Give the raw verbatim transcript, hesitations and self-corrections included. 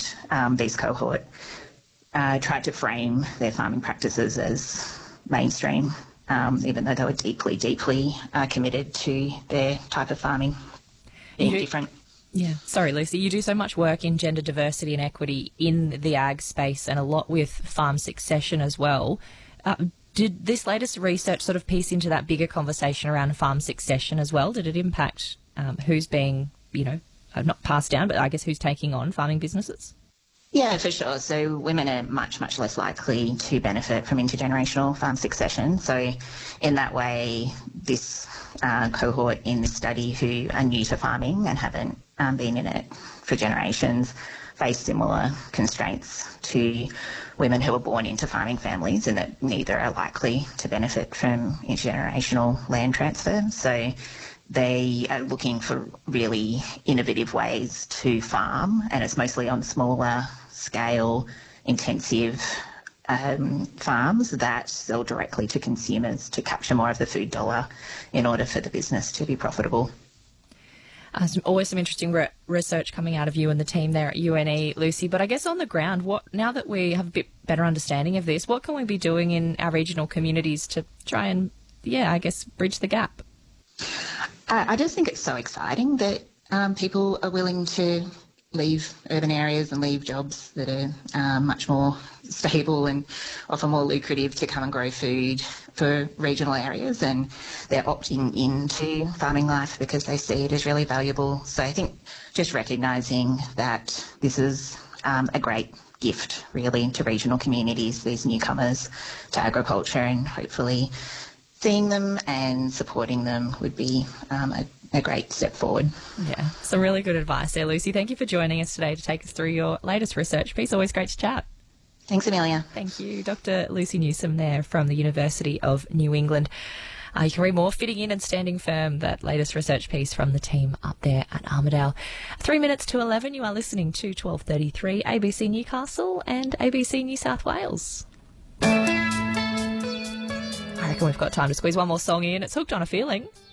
and um, these cohort uh, tried to frame their farming practices as mainstream, um, even though they were deeply, deeply uh, committed to their type of farming being different. Yeah. Sorry, Lucy, you do so much work in gender diversity and equity in the ag space and a lot with farm succession as well. Uh, did this latest research sort of piece into that bigger conversation around farm succession as well? Did it impact um, who's being, you know, uh, not passed down, but I guess who's taking on farming businesses? Yeah, for sure. So women are much, much less likely to benefit from intergenerational farm succession. So in that way, this uh, cohort in this study who are new to farming and haven't um, been in it for generations face similar constraints to women who are born into farming families, and that neither are likely to benefit from intergenerational land transfer. So they are looking for really innovative ways to farm, and it's mostly on smaller scale, intensive um, farms that sell directly to consumers to capture more of the food dollar in order for the business to be profitable. Uh, some, always some interesting re- research coming out of you and the team there at U N E, Lucy. But I guess on the ground, what now that we have a bit better understanding of this, what can we be doing in our regional communities to try and, yeah, I guess, bridge the gap? Uh, I just think it's so exciting that um, people are willing to leave urban areas and leave jobs that are um, much more stable and often more lucrative to come and grow food for regional areas, and they're opting into farming life because they see it as really valuable. So I think just recognising that this is um, a great gift really to regional communities, these newcomers to agriculture, and hopefully seeing them and supporting them would be um, a, a great step forward. Yeah, some really good advice there, Lucy. Thank you for joining us today to take us through your latest research piece. Always great to chat. Thanks, Amelia. Thank you. Doctor Lucy Newsome there from the University of New England. Uh, you can read more Fitting In and Standing Firm, that latest research piece from the team up there at Armidale. Three minutes to eleven, you are listening to twelve thirty-three A B C Newcastle and A B C New South Wales. I reckon we've got time to squeeze one more song in. It's Hooked on a Feeling.